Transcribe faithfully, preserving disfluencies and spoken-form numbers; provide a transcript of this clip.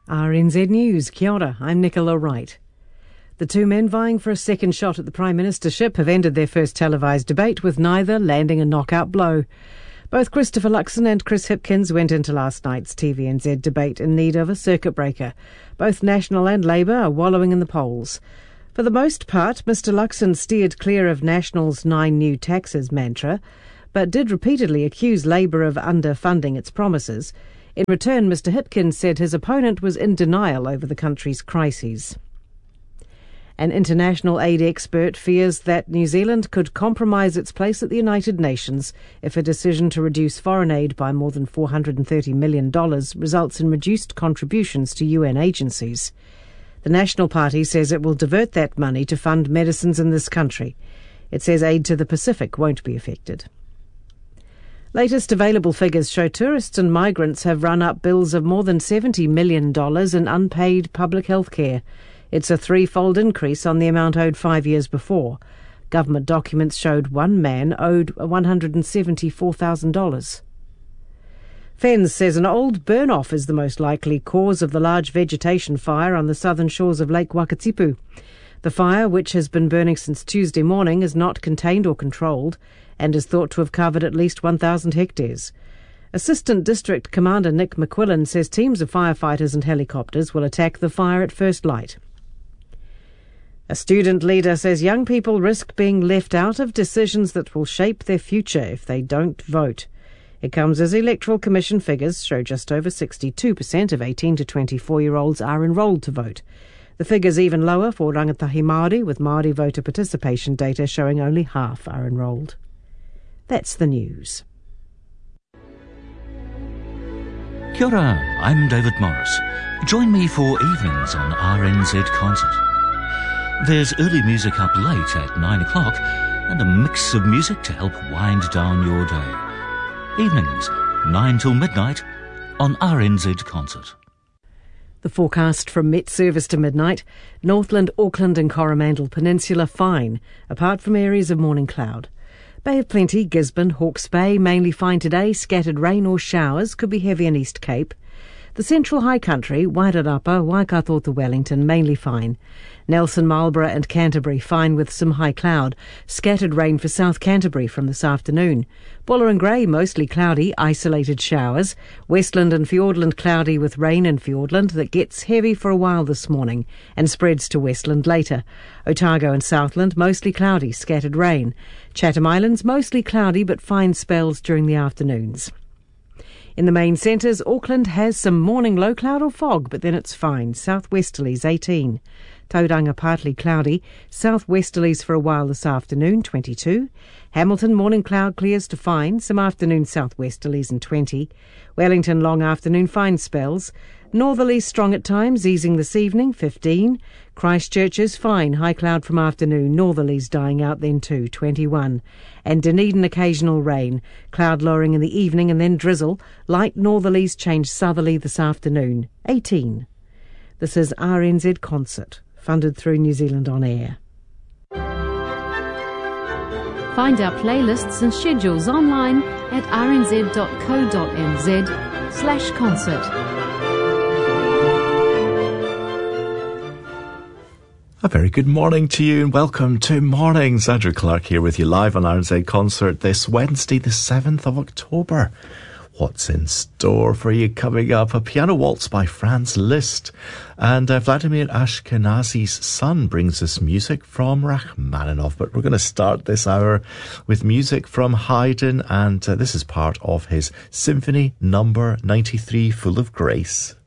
R N Z News, kia ora, I'm Nicola Wright. The two men vying for a second shot at the Prime Ministership have ended their first televised debate with neither landing a knockout blow. Both Christopher Luxon and Chris Hipkins went into last night's T V N Z debate in need of a circuit breaker. Both National and Labour are wallowing in the polls. For the most part, Mister Luxon steered clear of National's nine new taxes mantra, but did repeatedly accuse Labour of underfunding its promises. In return, Mister Hipkins said his opponent was in denial over the country's crises. An international aid expert fears that New Zealand could compromise its place at the United Nations if a decision to reduce foreign aid by more than four hundred thirty million dollars results in reduced contributions to U N agencies. The National Party says it will divert that money to fund medicines in this country. It says aid to the Pacific won't be affected. Latest available figures show tourists and migrants have run up bills of more than seventy million dollars in unpaid public health care. It's a threefold increase on the amount owed five years before. Government documents showed one man owed one hundred seventy-four thousand dollars. Fens says an old burn-off is the most likely cause of the large vegetation fire on the southern shores of Lake Wakatipu. The fire, which has been burning since Tuesday morning, is not contained or controlled and is thought to have covered at least one thousand hectares. Assistant District Commander Nick McQuillan says teams of firefighters and helicopters will attack the fire at first light. A student leader says young people risk being left out of decisions that will shape their future if they don't vote. It comes as Electoral Commission figures show just over sixty-two percent of eighteen to twenty-four-year-olds are enrolled to vote. The figure's even lower for rangatahi Māori, with Māori voter participation data showing only half are enrolled. That's the news. Kia ora, I'm David Morris. Join me for evenings on R N Z Concert. There's early music up late at nine o'clock and a mix of music to help wind down your day. Evenings, nine till midnight on R N Z Concert. The forecast from Met Service to midnight: Northland, Auckland and Coromandel Peninsula fine, apart from areas of morning cloud. Bay of Plenty, Gisborne, Hawke's Bay, mainly fine today. Scattered rain or showers, could be heavy in East Cape. The Central High Country, Wairarapa, Waikato to Wellington, mainly fine. Nelson, Marlborough and Canterbury, fine with some high cloud. Scattered rain for South Canterbury from this afternoon. Buller and Grey, mostly cloudy, isolated showers. Westland and Fiordland, cloudy with rain in Fiordland that gets heavy for a while this morning and spreads to Westland later. Otago and Southland, mostly cloudy, scattered rain. Chatham Islands, mostly cloudy but fine spells during the afternoons. In the main centres, Auckland has some morning low cloud or fog, but then it's fine. Southwesterlies eighteen. Tauranga partly cloudy. Southwesterlies for a while this afternoon, twenty-two. Hamilton morning cloud clears to fine. Some afternoon southwesterlies and twenty. Wellington long afternoon fine spells. Northerlies strong at times, easing this evening, fifteen. Christchurch is fine, high cloud from afternoon, northerlies dying out then too, twenty-one. And Dunedin occasional rain, cloud lowering in the evening and then drizzle. Light northerlies change southerly this afternoon, eighteen. This is R N Z Concert, funded through New Zealand On Air. Find our playlists and schedules online at r n z dot co dot n z slash concert. A very good morning to you and welcome to Mornings. Andrew Clark here with you live on R N Z Concert this Wednesday, the seventh of October. What's in store for you coming up? A piano waltz by Franz Liszt, and uh, Vladimir Ashkenazy's son brings us music from Rachmaninoff. But we're going to start this hour with music from Haydn, and uh, this is part of his Symphony Number ninety-three, Full of Grace.